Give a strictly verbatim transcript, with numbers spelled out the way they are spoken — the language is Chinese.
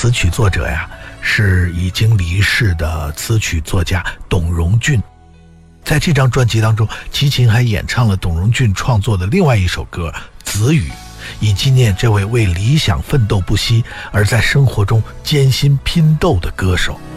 词曲作者呀是已经离世的词曲作家董荣俊。在这张专辑当中，齐秦还演唱了董荣俊创作的另外一首歌《子语》，以纪念这位为理想奋斗不息而在生活中艰辛拼斗的歌手。